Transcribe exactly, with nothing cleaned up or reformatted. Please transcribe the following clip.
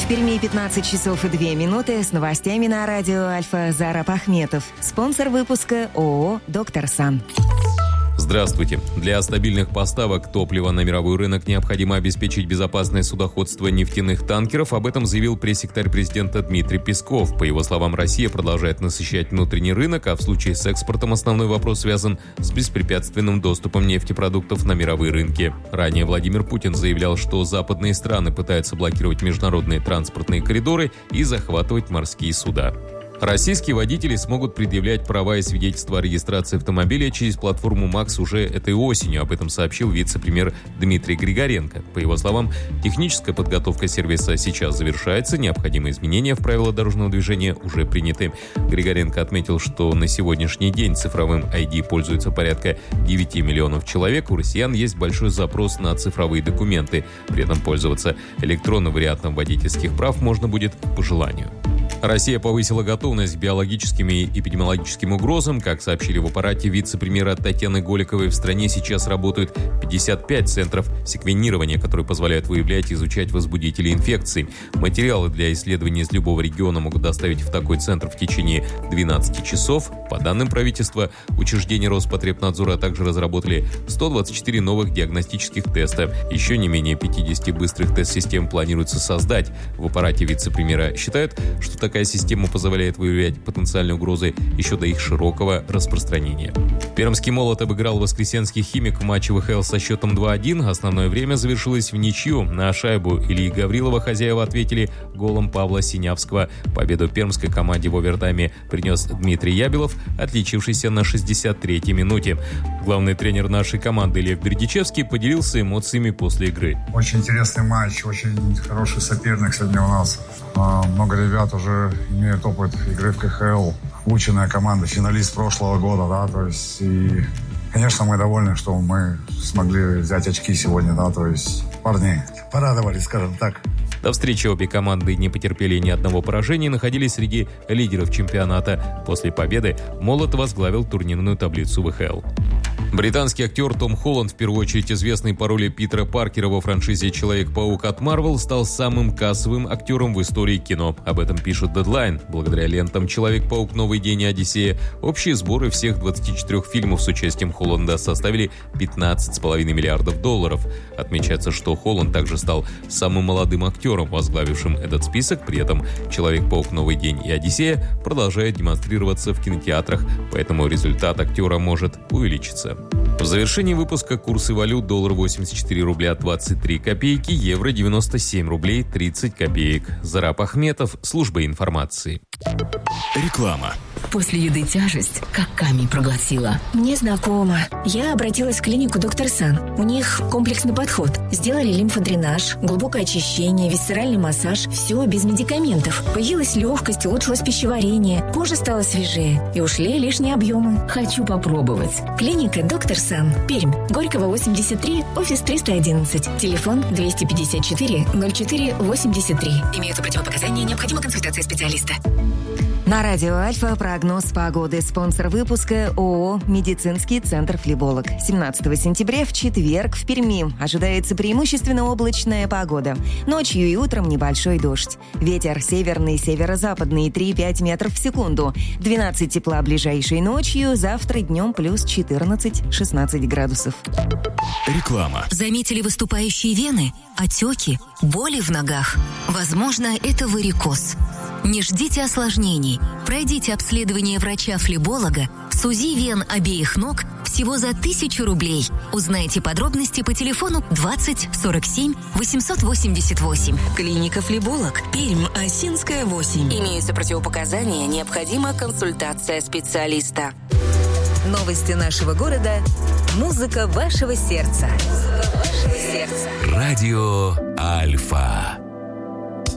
В Перми пятнадцать часов и две минуты. С новостями на радио Альфа Зараб Ахметов. Спонсор выпуска ООО «Доктор Сан». Здравствуйте. Для стабильных поставок топлива на мировой рынок необходимо обеспечить безопасное судоходство нефтяных танкеров. Об этом заявил пресс-секретарь президента Дмитрий Песков. По его словам, Россия продолжает насыщать внутренний рынок, а в случае с экспортом основной вопрос связан с беспрепятственным доступом нефтепродуктов на мировые рынки. Ранее Владимир Путин заявлял, что западные страны пытаются блокировать международные транспортные коридоры и захватывать морские суда. Российские водители смогут предъявлять права и свидетельства о регистрации автомобиля через платформу МАКС уже этой осенью. Об этом сообщил вице-премьер Дмитрий Григоренко. По его словам, техническая подготовка сервиса сейчас завершается, необходимые изменения в правила дорожного движения уже приняты. Григоренко отметил, что на сегодняшний день цифровым ай ди пользуется порядка девять миллионов человек. У россиян есть большой запрос на цифровые документы. При этом пользоваться электронным вариантом водительских прав можно будет по желанию. Россия повысила готовность к биологическим и эпидемиологическим угрозам. Как сообщили в аппарате вице-премьера Татьяны Голиковой, в стране сейчас работают пятьдесят пять центров секвенирования, которые позволяют выявлять и изучать возбудители инфекций. Материалы для исследований из любого региона могут доставить в такой центр в течение двенадцати часов. По данным правительства, учреждения Роспотребнадзора также разработали сто двадцать четыре новых диагностических теста. Еще не менее пятидесяти быстрых тест-систем планируется создать. В аппарате вице-премьера считают, что так Такая система позволяет выявлять потенциальные угрозы еще до их широкого распространения. Пермский «Молот» обыграл воскресенский «Химик» в матче вэ ха эл со счетом два один. Основное время завершилось в ничью. На шайбу Ильи Гаврилова хозяева ответили голом Павла Синявского. Победу пермской команде в овертайме принес Дмитрий Ябелов, отличившийся на шестьдесят третьей минуте. Главный тренер нашей команды Лев Бердичевский поделился эмоциями после игры. Очень интересный матч, очень хороший соперник сегодня у нас. Много ребят уже имеют опыт игры в ка ха эл. Ученая команда, финалист прошлого года, да, то есть, и, конечно, мы довольны, что мы смогли взять очки сегодня, да, то есть, парни порадовали, скажем так. До встречи обе команды не потерпели ни одного поражения и находились среди лидеров чемпионата. После победы «Молот» возглавил турнирную таблицу вэ ха эл. Британский актер Том Холланд, в первую очередь известный по роли Питера Паркера во франшизе «Человек-паук» от Marvel, стал самым кассовым актером в истории кино. Об этом пишет Deadline. Благодаря лентам «Человек-паук. Новый день» и «Одиссея» общие сборы всех двадцати четырёх фильмов с участием Холланда составили пятнадцать целых пять десятых миллиардов долларов. Отмечается, что Холланд также стал самым молодым актером, возглавившим этот список. При этом «Человек-паук. Новый день» и «Одиссея» продолжают демонстрироваться в кинотеатрах, поэтому результат актера может увеличиться. В завершении выпуска курсы валют: доллар восемьдесят четыре рубля двадцать три копейки, евро девяносто семь рублей тридцать копеек. Зараб Ахметов, служба информации. Реклама. После еды тяжесть, как камень проглотила. Мне знакомо. Я обратилась в клинику «Доктор Сан». У них комплексный подход. Сделали лимфодренаж, глубокое очищение, висцеральный массаж. Все без медикаментов. Появилась легкость, улучшилось пищеварение. Кожа стала свежее. И ушли лишние объемы. Хочу попробовать. Клиника «Доктор Сан». Пермь. Горького, восемьдесят три, офис триста одиннадцать. Телефон двести пятьдесят четыре ноль четыре восемьдесят три. Имеются противопоказания, необходима консультация специалиста. На радио Альфа прогноз погоды. Спонсор выпуска ООО «Медицинский центр Флеболог». семнадцатого сентября в четверг в Перми ожидается преимущественно облачная погода. Ночью и утром небольшой дождь. Ветер северный, северо-западный три-пять метров в секунду. двенадцать тепла ближайшей ночью, завтра днем плюс четырнадцать-шестнадцать градусов. Реклама. Заметили выступающие вены, отеки, боли в ногах? Возможно, это варикоз. Не ждите осложнений. Пройдите обследование врача-флеболога с УЗИ вен обеих ног всего за тысячу рублей. Узнайте подробности по телефону двадцать сорок семь восемьсот восемьдесят восемь. Клиника «Флеболог», Пермь, Осинская, восемь. Имеются противопоказания, необходима консультация специалиста. Новости нашего города. Музыка вашего сердца. Радио Альфа.